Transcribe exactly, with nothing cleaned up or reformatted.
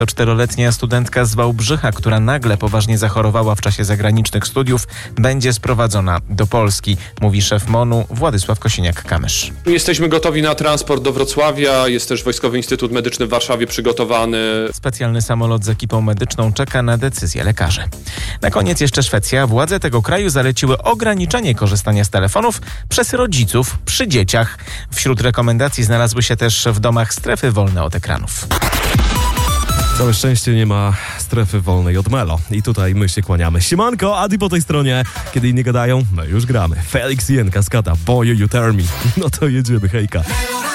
Czteroletnia studentka z Wałbrzycha, która nagle poważnie zachorowała w czasie zagranicznych studiów, będzie sprowadzona do Polski, mówi szef MON-u Władysław Kosiniak-Kamysz. Jesteśmy gotowi na transport do Wrocławia, jest też Wojskowy Instytut Medyczny w Warszawie przygotowany. Specjalny samolot z ekipą medyczną czeka na decyzję lekarzy. Na koniec jeszcze Szwecja. Władze tego kraju zaleciły ograniczenie korzystania z telefonów przez rodziców przy dzieciach. Wśród rekomendacji znalazły się też w domach strefy wolne od ekranów. Całe szczęście nie ma strefy wolnej od Melo. I tutaj my się kłaniamy. Siemanko, Adi po tej stronie. Kiedy inni gadają, my już gramy. Felix Jen, Kaskada, Boy You Tell Me. No to jedziemy, hejka.